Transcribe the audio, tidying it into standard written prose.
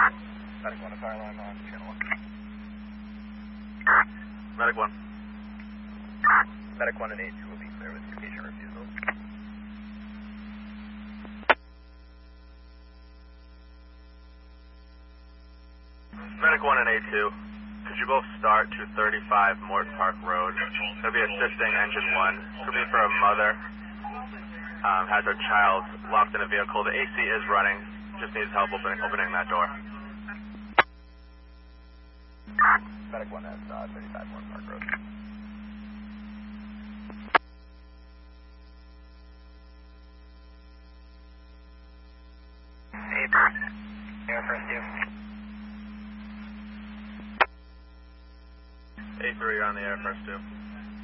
Medic 1, a fire alarm on channel 1. Medic 1. Medic 1 and 8-2 will be clear with your patient refusals. Medic 1 and A2, could you both start to 35 Mort Park Road? It'll be assisting engine 1. Could be for a mother. Has her child locked in a vehicle. The AC is running. Just needs help opening that door. Medic 1 has 35 Mort Park Road. Air first due. A3, you're on the air, first 2.